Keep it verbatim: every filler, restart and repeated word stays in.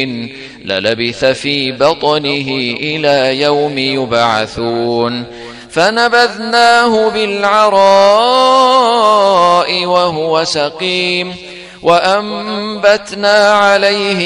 للبث في بطنه إلى يوم يبعثون فنبذناه بالعراء وهو سقيم وأنبتنا عليه